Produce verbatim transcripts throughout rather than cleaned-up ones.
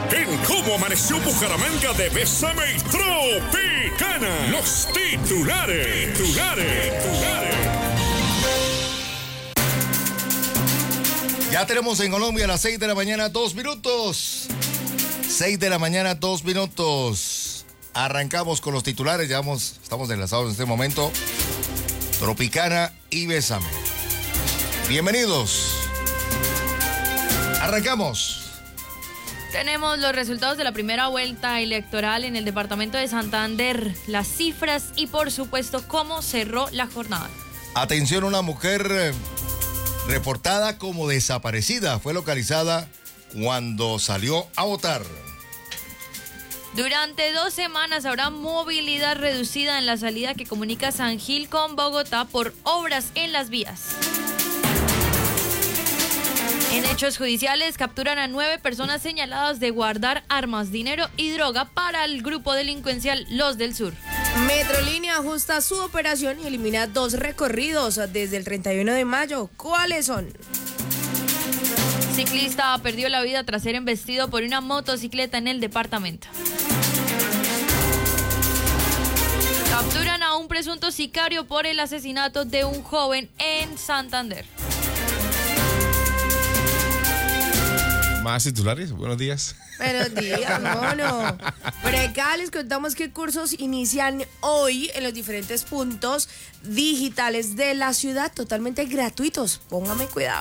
En Cómo Amaneció Bucaramanga de Bésame y Tropicana. Los titulares. Titulares. Titulares. Ya tenemos en Colombia a las seis de la mañana, dos minutos. seis de la mañana, dos minutos. Arrancamos con los titulares. Ya vamos, estamos enlazados en este momento. Tropicana y Bésame. Bienvenidos. Arrancamos. Tenemos los resultados de la primera vuelta electoral en el departamento de Santander, las cifras y por supuesto cómo cerró la jornada. Atención, una mujer eh, reportada como desaparecida fue localizada cuando salió a votar. Durante dos semanas habrá movilidad reducida en la salida que comunica San Gil con Bogotá por obras en las vías. En hechos judiciales capturan a nueve personas señaladas de guardar armas, dinero y droga para el grupo delincuencial Los del Sur. Metrolínea ajusta su operación y elimina dos recorridos desde el treinta y uno de mayo. ¿Cuáles son? Ciclista perdió la vida tras ser embestido por una motocicleta en el departamento. Capturan a un presunto sicario por el asesinato de un joven en Santander. Más titulares, buenos días. Buenos días, mono. Por acá les contamos qué cursos inician hoy en los diferentes puntos digitales de la ciudad, totalmente gratuitos. Póngame cuidado.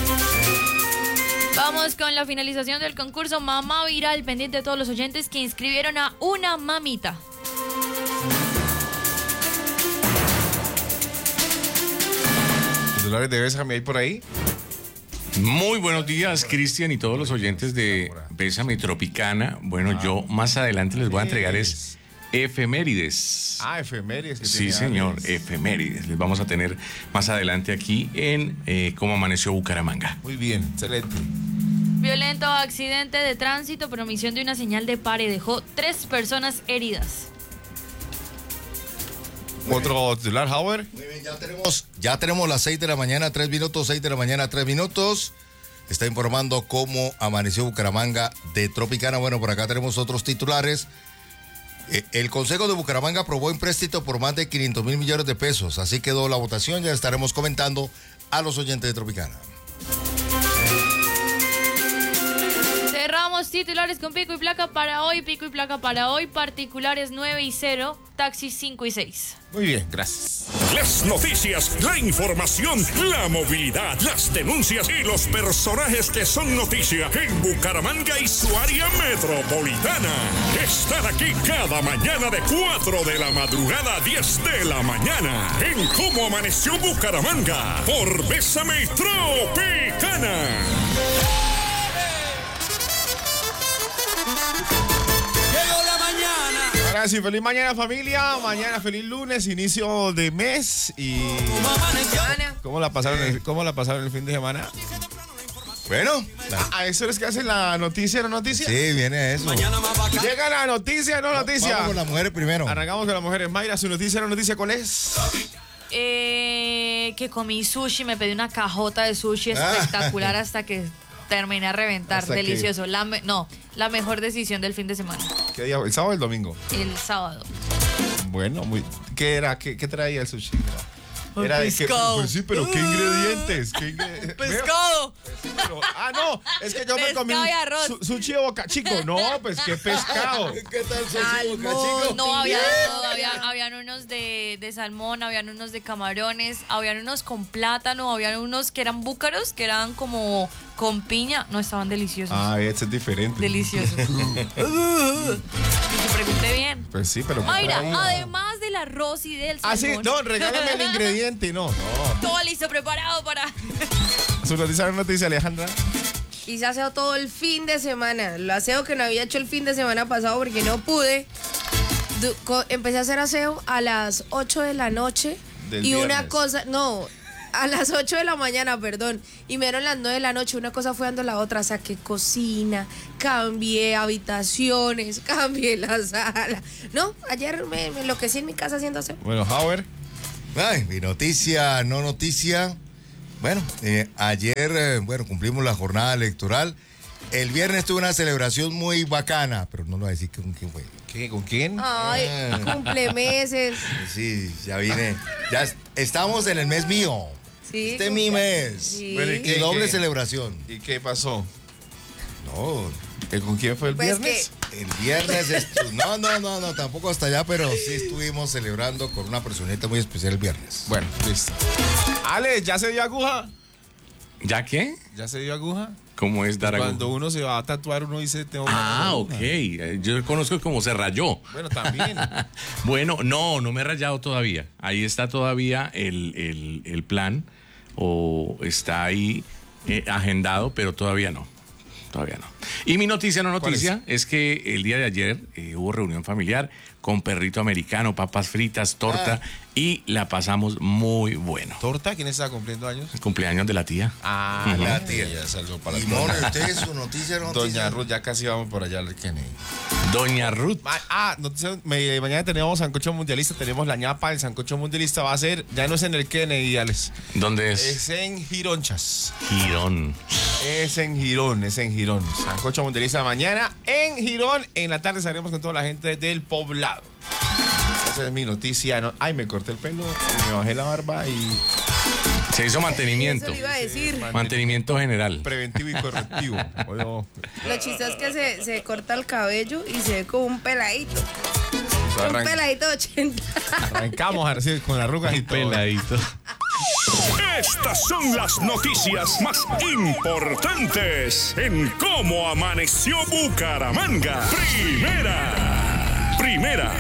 Vamos con la finalización del concurso Mamá Viral, pendiente de todos los oyentes que inscribieron a una mamita. Titulares de Bésame ahí por ahí. Muy buenos días, Cristian, y todos los oyentes de Bésame Tropicana. Bueno, ah, yo más adelante les voy a entregar es efemérides. Ah, efemérides. Que sí, señor, antes. efemérides. Les vamos a tener más adelante aquí en eh, Cómo Amaneció Bucaramanga. Muy bien, excelente. Violento accidente de tránsito por omisión de una señal de pare dejó tres personas heridas. Otro titular, Howard. Muy bien, ya tenemos, ya tenemos las seis de la mañana, tres minutos, seis de la mañana, tres minutos. Está informando Cómo Amaneció Bucaramanga de Tropicana. Bueno, por acá tenemos otros titulares. Eh, el Consejo de Bucaramanga aprobó empréstito por más de quinientos mil millones de pesos. Así quedó la votación, ya estaremos comentando a los oyentes de Tropicana. Cerramos titulares con pico y placa para hoy, pico y placa para hoy, particulares nueve y cero, taxis cinco y seis. Muy bien, gracias. Las noticias, la información, la movilidad, las denuncias y los personajes que son noticia en Bucaramanga y su área metropolitana. Están aquí cada mañana de cuatro de la madrugada a diez de la mañana en Cómo Amaneció Bucaramanga por Bésame y Tropicana. Llegó la mañana. Ahora sí, feliz mañana, familia. Mañana feliz lunes, inicio de mes. Y ¿Cómo la pasaron el, cómo la pasaron el fin de semana? Bueno, ¿a eso es que hacen la noticia, la noticia? Sí, viene eso. Llega la noticia, no noticia. Vamos con las mujeres primero. Arrancamos con las mujeres. Mayra, su noticia, la noticia, ¿cuál es? Eh, que comí sushi, me pedí una cajota de sushi espectacular ah. hasta que terminé a reventar. Hasta delicioso. La me, no, la mejor decisión del fin de semana. ¿Qué día? ¿El sábado o el domingo? El sábado. Bueno, muy. ¿Qué era? ¿Qué, qué traía el sushi? Era de pescado. Que, pues sí, pero ¿qué ingredientes? ¿Qué ingre... Pescado. Sí, pero, ah, no, es que yo pescado me comí y arroz. Su, sushi de Boca Chico. No, pues qué pescado. ¿Qué tal sushi Boca Chico? No, había, no había, habían unos de, de salmón, habían unos de camarones, habían unos con plátano, habían unos que eran búcaros, que eran como con piña. No, estaban deliciosos. Ah, este es diferente. Deliciosos. Y te pregunté bien. Pues sí, pero... Mayra, además del arroz y del salmón. Ah, sí, no, regálame el ingrediente, no, no. Todo listo, preparado para... Su noticia, noticia, Alejandra. Hice aseo todo el fin de semana. El aseo que no había hecho el fin de semana pasado porque no pude. Du- co- empecé a hacer aseo a las ocho de la noche. Del y viernes. una cosa, no, a las ocho de la mañana, perdón. Y me dieron las nueve de la noche. Una cosa fue dando la otra. Saqué cocina, cambié habitaciones, cambié la sala. No, ayer me, me enloquecí en mi casa haciendo aseo. Bueno, Howard. Ay, mi noticia, no noticia. Bueno, eh, ayer, eh, bueno, cumplimos la jornada electoral El viernes tuve una celebración muy bacana, pero no lo voy a decir con quién fue. ¿Qué? ¿Con quién? Ay, Ah. cumple meses. Sí, ya vine. Ya est- estamos en el mes mío. Sí, Este es mi cumple- mes. Sí. Bueno, ¿y Y qué? doble qué? celebración. ¿Y qué pasó? No, ¿Eh, ¿Con quién fue el Pues viernes? el viernes estu- no, no, no, no, tampoco hasta allá, pero sí estuvimos celebrando con una personita muy especial el viernes. Bueno, listo. Ale, ¿ya se dio aguja? ¿Ya qué? ¿Ya se dio aguja? ¿Cómo es dar aguja? Cuando uno se va a tatuar, uno dice, tengo que Ah, dar ok. aguja. Eh, Yo conozco como se rayó. Bueno, también. Bueno, no, no me he rayado todavía. Ahí está todavía el, el- el plan, o está ahí eh, agendado, pero todavía no. Todavía no. Y mi noticia no ¿Cuál noticia es? que el día de ayer eh, hubo reunión familiar con perrito americano, papas fritas, torta y la pasamos muy bueno. ¿Torta? ¿Quién está cumpliendo años? Cumpleaños de la tía. Ah, La la tía. tía. Saludos para Y la Mono, ¿usted su noticia no noticia? Doña Ruth, ya casi vamos por allá al Kennedy. Doña Ruth. Ma- Ah, noticia, me- mañana tenemos sancocho mundialista, tenemos la ñapa, el sancocho mundialista va a ser, ya no es en el Kennedy, Alex, ¿Dónde es? es en Gironchas. Girón. Es en Girón, es en Girón. Sancocho mundialista mañana en Girón. En la tarde estaremos con toda la gente del poblado. Esa es mi noticia. No- Ay, me corté el pelo, me bajé la barba y Se hizo mantenimiento. Eso le iba a decir. Mantenimiento general. preventivo y correctivo. Oye, Lo chistoso es que se, se corta el cabello y se ve como un peladito. Un arran- peladito de ochenta. arrancamos así con arrugas y todo. Peladito. Estas son las noticias más importantes en cómo amaneció Bucaramanga. Primera. Primera.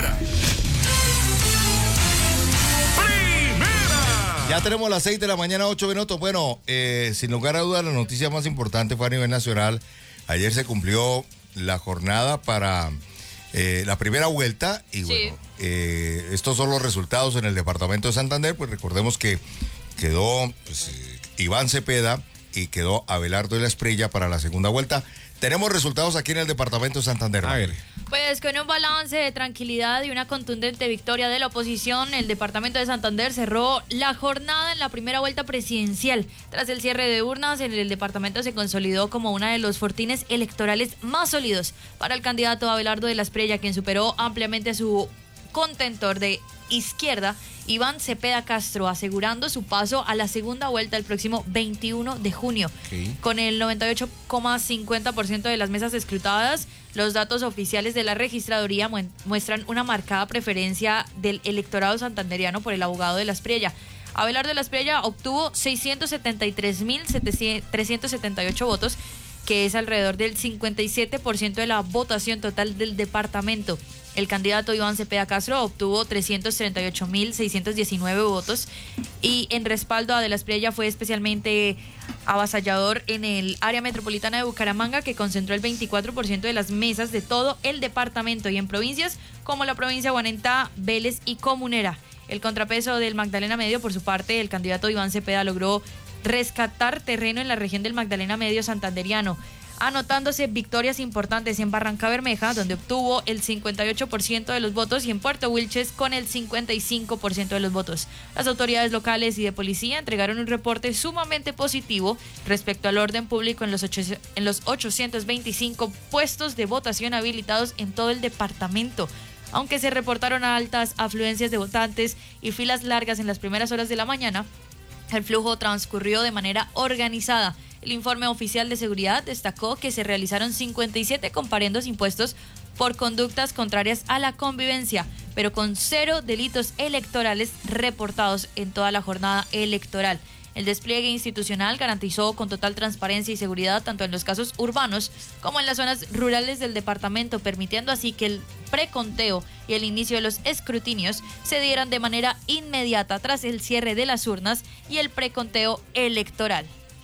Primera. Ya tenemos las seis de la mañana, ocho minutos. Bueno, eh, sin lugar a dudas, la noticia más importante fue a nivel nacional. Ayer se cumplió la jornada para eh, la primera vuelta y Sí. bueno, eh, estos son los resultados en el departamento de Santander. Pues recordemos que quedó pues, eh, Iván Cepeda y quedó Abelardo de la Espriella para la segunda vuelta. Tenemos resultados aquí en el departamento de Santander. A ver. Pues con un balance de tranquilidad y una contundente victoria de la oposición, el departamento de Santander cerró la jornada en la primera vuelta presidencial. Tras el cierre de urnas, el, el departamento se consolidó como uno de los fortines electorales más sólidos para el candidato Abelardo de la Espriella, quien superó ampliamente a su contentor de izquierda, Iván Cepeda Castro, asegurando su paso a la segunda vuelta el próximo veintiuno de junio. Ok. Con el noventa y ocho coma cincuenta por ciento de las mesas escrutadas, los datos oficiales de la registraduría muen- muestran una marcada preferencia del electorado santanderiano por el abogado de la Espriella. Abelardo de la Espriella obtuvo seiscientos setenta y tres mil trescientos setenta y ocho votos, que es alrededor del cincuenta y siete por ciento de la votación total del departamento. El candidato Iván Cepeda Castro obtuvo trescientos treinta y ocho mil seiscientos diecinueve votos y en respaldo a de la Espriella fue especialmente avasallador en el área metropolitana de Bucaramanga, que concentró el veinticuatro por ciento de las mesas de todo el departamento, y en provincias como la provincia de Guanentá, Vélez y Comunera. El contrapeso del Magdalena Medio, por su parte, el candidato Iván Cepeda logró rescatar terreno en la región del Magdalena Medio santanderiano, anotándose victorias importantes en Barranca Bermeja, donde obtuvo el cincuenta y ocho por ciento de los votos, y en Puerto Wilches con el cincuenta y cinco por ciento de los votos. Las autoridades locales y de policía entregaron un reporte sumamente positivo respecto al orden público en los, ocho, en los ochocientos veinticinco puestos de votación habilitados en todo el departamento. Aunque se reportaron altas afluencias de votantes y filas largas en las primeras horas de la mañana, el flujo transcurrió de manera organizada. El informe oficial de seguridad destacó que se realizaron cincuenta y siete comparendos impuestos por conductas contrarias a la convivencia, pero con cero delitos electorales reportados en toda la jornada electoral. El despliegue institucional garantizó con total transparencia y seguridad tanto en los casos urbanos como en las zonas rurales del departamento, permitiendo así que el preconteo y el inicio de los escrutinios se dieran de manera inmediata tras el cierre de las urnas y el preconteo electoral.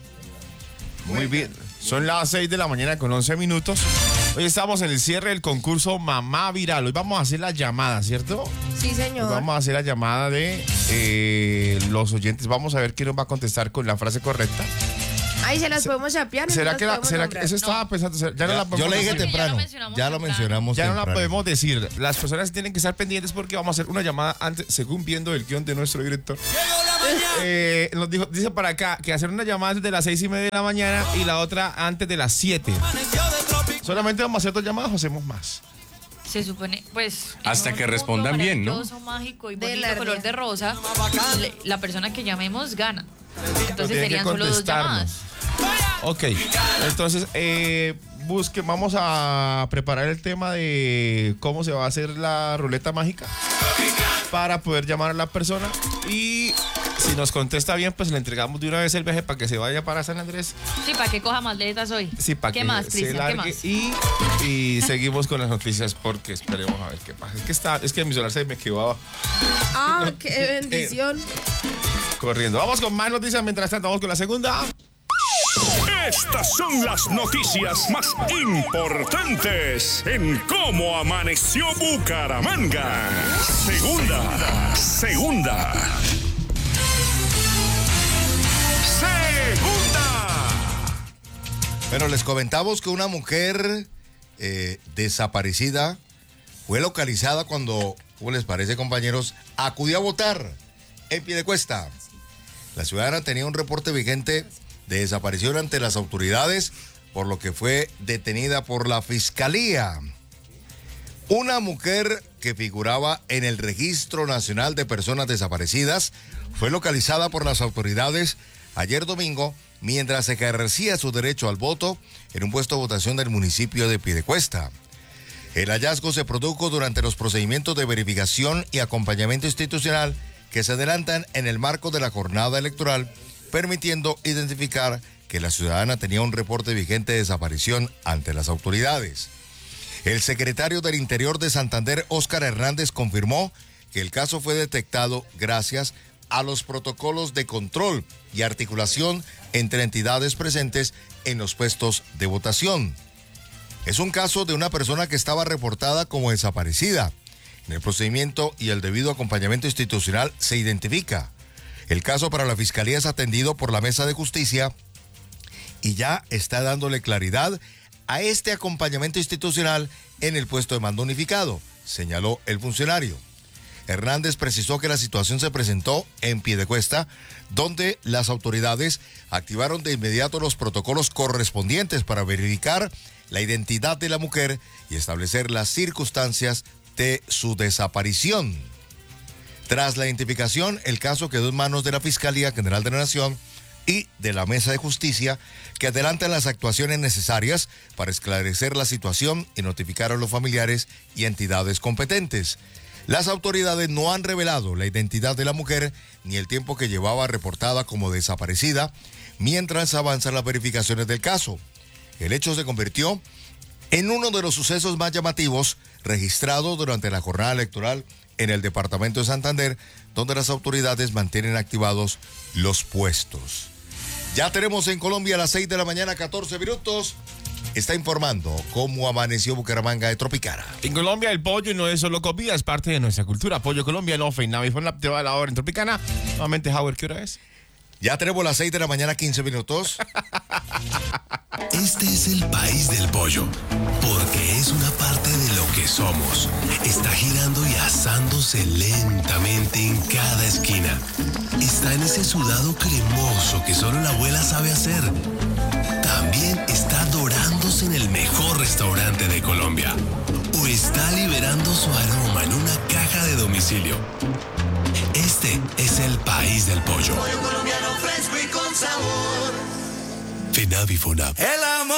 Muy bien. Son las seis de la mañana con once minutos. Hoy estamos en el cierre del concurso Mamá Viral. Hoy vamos a hacer la llamada, ¿cierto? Sí, Hoy señor. vamos a hacer la llamada de eh, los oyentes. Vamos a ver quién nos va a contestar con la frase correcta. Ay, se las podemos chapear. no ¿Será las que la, podemos será que nombrar. eso estaba pensando? Ya, no Ya- la yo podemos le dije decir. Sí, ya lo temprano. mencionamos Ya lo temprano. mencionamos Ya no la temprano. podemos decir. Las personas tienen que estar pendientes porque vamos a hacer una llamada antes, según viendo el guión de nuestro director. Llegó la Eh, nos dijo, dice para acá que hacer una llamada antes de las seis y media de la mañana y la otra antes de las siete. ¿Solamente vamos a hacer dos llamadas o hacemos más? Se supone, pues... Hasta en que un respondan mundo bien, ¿no? maravilloso, mágico y De bonito, la color ría. de rosa, le- la persona que llamemos gana. Entonces tienen que serían solo dos contestarnos. llamadas. Ok, entonces eh, busque, vamos a preparar el tema de cómo se va a hacer la ruleta mágica para poder llamar a la persona y si nos contesta bien, pues le entregamos de una vez el viaje para que se vaya para San Andrés. Sí, para que coja más letras hoy. Sí, para ¿Qué que más, se Cristian? ¿Qué largue más? y, y seguimos con las noticias porque esperemos a ver qué pasa. Es que está, es que mi celular se me quedó abajo. Ah, qué bendición. Corriendo. Vamos con más noticias. Mientras tanto, vamos con la segunda. Estas son las noticias más importantes en cómo amaneció Bucaramanga. Segunda, segunda. Segunda. Bueno, les comentamos que una mujer eh, desaparecida fue localizada cuando, ¿cómo les parece, compañeros? Acudió a votar en Piedecuesta. La ciudadana tenía un reporte vigente de desaparición ante las autoridades, por lo que fue detenida por la fiscalía. Una mujer que figuraba en el Registro Nacional de Personas Desaparecidas fue localizada por las autoridades ayer domingo mientras ejercía su derecho al voto en un puesto de votación del municipio de Piedecuesta. El hallazgo se produjo durante los procedimientos de verificación y acompañamiento institucional que se adelantan en el marco de la jornada electoral, permitiendo identificar que la ciudadana tenía un reporte vigente de desaparición ante las autoridades. El secretario del Interior de Santander, Óscar Hernández, confirmó que el caso fue detectado gracias a los protocolos de control y articulación entre entidades presentes en los puestos de votación. Es un caso de una persona que estaba reportada como desaparecida. En el procedimiento y el debido acompañamiento institucional se identifica. El caso para la Fiscalía es atendido por la Mesa de Justicia y ya está dándole claridad a este acompañamiento institucional en el puesto de mando unificado, señaló el funcionario. Hernández precisó que la situación se presentó en Piedecuesta, donde las autoridades activaron de inmediato los protocolos correspondientes para verificar la identidad de la mujer y establecer las circunstancias de su desaparición. Tras la identificación, el caso quedó en manos de la Fiscalía General de la Nación y de la Mesa de Justicia, que adelantan las actuaciones necesarias para esclarecer la situación y notificar a los familiares y entidades competentes. Las autoridades no han revelado la identidad de la mujer ni el tiempo que llevaba reportada como desaparecida, mientras avanzan las verificaciones del caso. El hecho se convirtió en uno de los sucesos más llamativos registrados durante la jornada electoral en el departamento de Santander, donde las autoridades mantienen activados los puestos. Ya tenemos en Colombia a las seis de la mañana, catorce minutos. Está informando cómo amaneció Bucaramanga de Tropicana. En Colombia el pollo no es solo comida, es parte de nuestra cultura. Pollo colombiano, Feinami, fue la te va a la hora en Tropicana. Nuevamente, Howard, ¿qué hora es? Ya tenemos las seis de la mañana, quince minutos. Este es el país del pollo, porque es una parte de lo que somos. Está girando y asándose lentamente en cada esquina. Está en ese sudado cremoso que solo la abuela sabe hacer. También está dorándose en el mejor restaurante de Colombia. O está liberando su aroma en una caja de domicilio. Este es el país del pollo. Pollo colombiano fresco y con sabor. Fenavi Fonab. El amor.